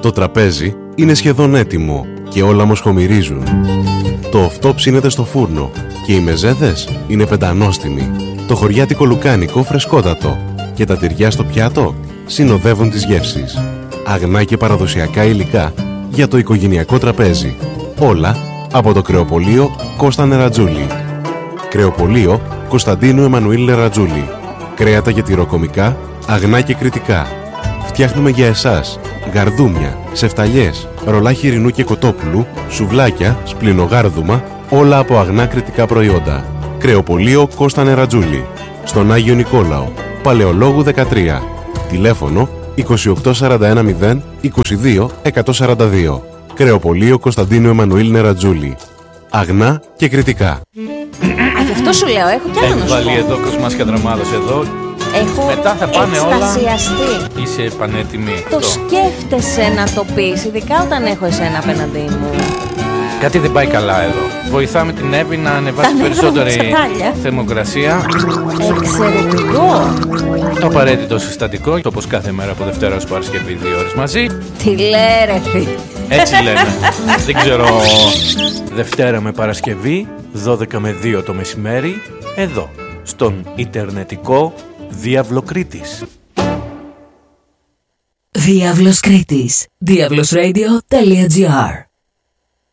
Το τραπέζι είναι σχεδόν έτοιμο και όλα μοσχομυρίζουν. Το οφτό ψήνεται στο φούρνο και οι μεζέδες είναι πεντανόστιμοι. Το χωριάτικο λουκάνικο φρεσκότατο και τα τυριά στο πιάτο συνοδεύουν τις γεύσεις. Αγνά και παραδοσιακά υλικά για το οικογενειακό τραπέζι. Όλα από το κρεοπωλείο Κώστα Νερατζούλη. Κρεοπωλείο Κωνσταντίνου Εμμανουήλ Νερατζούλη. Κρέατα για τυροκομικά, αγνά και κριτικά. Φτιάχνουμε για εσάς γαρδούμια, σεφταλιές, ρολά χοιρινού και κοτόπουλου, σουβλάκια, σπλινογάρδουμα, όλα από αγνά κριτικά προϊόντα. Κρεοπωλείο Κώστα Νερατζούλη. Στον Άγιο Νικόλαο, Παλαιολόγου 13. Τηλέφωνο 28410 22 142. Κρεοπωλείο Κωνσταντίνου Εμμανουήλ Νερατζούλη. Αγνά και κριτικά. Γι' αυτό σου λέω, έχω κι άλλο να σου πω. Έχει βάλει εδώ Κοσμάς Κατραμάδος εδώ. Έχω μετά θα πάνε εκστασιαστεί. όλα. Είσαι πανέτοιμη. Το σκέφτεσαι να το πεις, ειδικά όταν έχω εσένα απέναντί μου. Κάτι δεν πάει καλά εδώ. Βοηθάμε την Εύη να ανεβάσει περισσότερη θερμοκρασία. Εξαιρετικό. Το απαραίτητο συστατικό, όπως κάθε μέρα από Δευτέρα ως Παρασκευή 2 ώρες μαζί. Τι λέει ρε φίλε. Έτσι λέμε. Δεν ξέρω. Δευτέρα με Παρασκευή, 12 με 2 το μεσημέρι, εδώ, στον Ιντερνετικό Διάβλο Κρήτης. Διάβλος Κρήτης. Diablosradio.gr